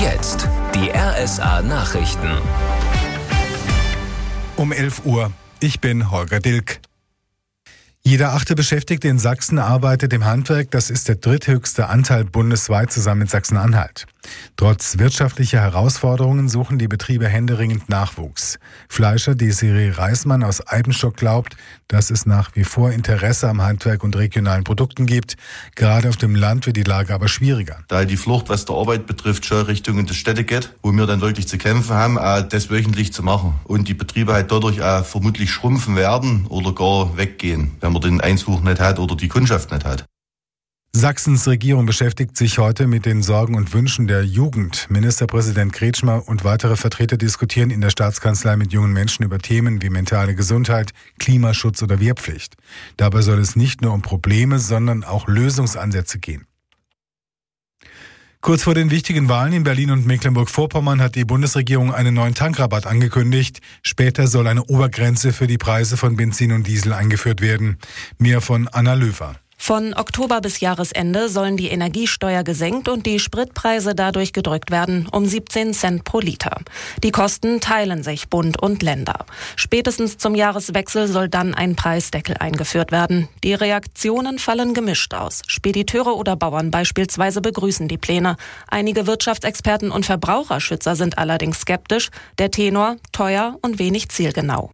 Jetzt die RSA Nachrichten. Um 11 Uhr. Ich bin Holger Dilk. Jeder 8. Beschäftigte in Sachsen arbeitet im Handwerk. Das ist der dritthöchste Anteil bundesweit zusammen mit Sachsen-Anhalt. Trotz wirtschaftlicher Herausforderungen suchen die Betriebe händeringend Nachwuchs. Fleischer Desiree Reismann aus Eibenstock glaubt, dass es nach wie vor Interesse am Handwerk und regionalen Produkten gibt. Gerade auf dem Land wird die Lage aber schwieriger. Da die Flucht, was der Arbeit betrifft, schon Richtung in die Städte geht, wo wir dann wirklich zu kämpfen haben, das wöchentlich zu machen. Und die Betriebe halt dadurch vermutlich schrumpfen werden oder gar weggehen, wenn man den Einzug nicht hat oder die Kundschaft nicht hat. Sachsens Regierung beschäftigt sich heute mit den Sorgen und Wünschen der Jugend. Ministerpräsident Kretschmer und weitere Vertreter diskutieren in der Staatskanzlei mit jungen Menschen über Themen wie mentale Gesundheit, Klimaschutz oder Wehrpflicht. Dabei soll es nicht nur um Probleme, sondern auch Lösungsansätze gehen. Kurz vor den wichtigen Wahlen in Berlin und Mecklenburg-Vorpommern hat die Bundesregierung einen neuen Tankrabatt angekündigt. Später soll eine Obergrenze für die Preise von Benzin und Diesel eingeführt werden. Mehr von Anna Löwer. Von Oktober bis Jahresende sollen die Energiesteuer gesenkt und die Spritpreise dadurch gedrückt werden, um 17 Cent pro Liter. Die Kosten teilen sich Bund und Länder. Spätestens zum Jahreswechsel soll dann ein Preisdeckel eingeführt werden. Die Reaktionen fallen gemischt aus. Spediteure oder Bauern beispielsweise begrüßen die Pläne. Einige Wirtschaftsexperten und Verbraucherschützer sind allerdings skeptisch. Der Tenor: teuer und wenig zielgenau.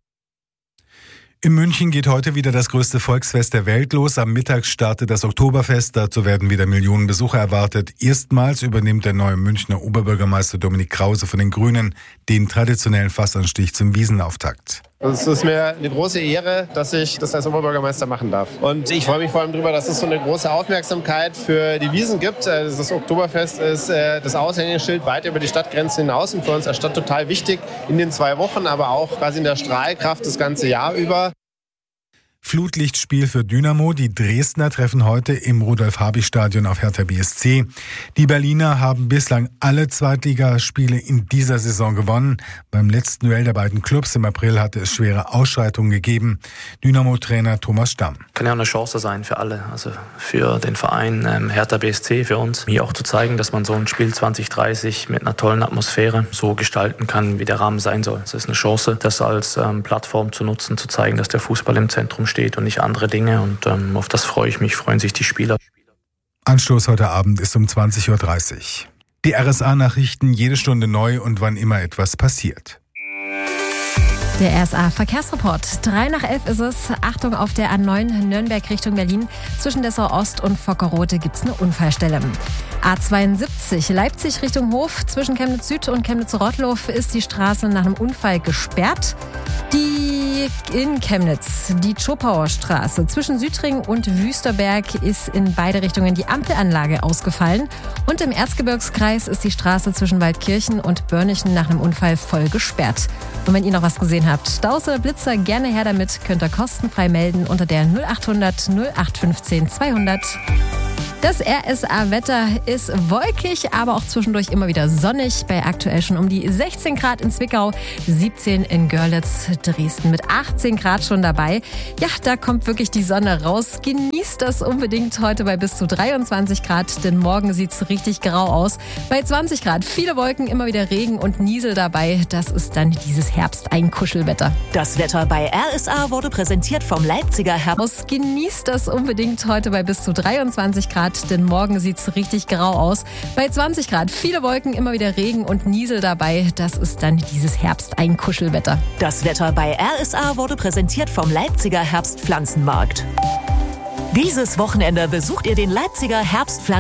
In München geht heute wieder das größte Volksfest der Welt los. Am Mittag startet das Oktoberfest. Dazu werden wieder Millionen Besucher erwartet. Erstmals übernimmt der neue Münchner Oberbürgermeister Dominik Krause von den Grünen den traditionellen Fassanstich zum Wiesenauftakt. Es ist mir eine große Ehre, dass ich das als Oberbürgermeister machen darf. Und ich freue mich vor allem darüber, dass es so eine große Aufmerksamkeit für die Wiesn gibt. Das Oktoberfest ist das Aushängeschild weit über die Stadtgrenzen hinaus und für uns als Stadt total wichtig in den 2 Wochen, aber auch quasi in der Strahlkraft das ganze Jahr über. Flutlichtspiel für Dynamo. Die Dresdner treffen heute im Rudolf-Habich-Stadion auf Hertha BSC. Die Berliner haben bislang alle Zweitligaspiele in dieser Saison gewonnen. Beim letzten Duell der beiden Clubs im April hatte es schwere Ausschreitungen gegeben. Dynamo-Trainer Thomas Stamm. Kann ja auch eine Chance sein für alle, also für den Verein Hertha BSC, für uns. Hier auch zu zeigen, dass man so ein Spiel 2030 mit einer tollen Atmosphäre so gestalten kann, wie der Rahmen sein soll. Es ist eine Chance, das als Plattform zu nutzen, zu zeigen, dass der Fußball im Zentrum steht und nicht andere Dinge. Und auf das freue ich mich, freuen sich die Spieler. Anstoß heute Abend ist um 20.30 Uhr. Die RSA-Nachrichten jede Stunde neu und wann immer etwas passiert. Der RSA-Verkehrsreport. 11:03 ist es. Achtung, auf der A9 Nürnberg Richtung Berlin. Zwischen Dessau Ost und Vockerode gibt es eine Unfallstelle. A72 Leipzig Richtung Hof. Zwischen Chemnitz Süd und Chemnitz Rottlow ist die Straße nach einem Unfall gesperrt. In Chemnitz, die Zschopauer Straße. Zwischen Südring und Wüsterberg ist in beide Richtungen die Ampelanlage ausgefallen. Und im Erzgebirgskreis ist die Straße zwischen Waldkirchen und Börnichen nach einem Unfall voll gesperrt. Und wenn ihr noch was gesehen habt, Staus oder Blitzer, gerne her damit, könnt ihr kostenfrei melden unter der 0800 0815 200. Das RSA-Wetter ist wolkig, aber auch zwischendurch immer wieder sonnig. Bei aktuell schon um die 16 Grad in Zwickau, 17 in Görlitz, Dresden mit 18 Grad schon dabei. Ja, da kommt wirklich die Sonne raus. Genießt das unbedingt heute bei bis zu 23 Grad, denn morgen sieht's richtig grau aus. Bei 20 Grad viele Wolken, immer wieder Regen und Niesel dabei. Das ist dann dieses Herbsteinkuschelwetter. Das Wetter bei RSA wurde präsentiert vom Leipziger Herbst. Genießt das unbedingt heute bei bis zu 23 Grad. Denn morgen sieht's richtig grau aus. Bei 20 Grad viele Wolken, immer wieder Regen und Niesel dabei. Das ist dann dieses Herbsteinkuschelwetter. Das Wetter bei RSA wurde präsentiert vom Leipziger Herbstpflanzenmarkt. Dieses Wochenende besucht ihr den Leipziger Herbstpflanzenmarkt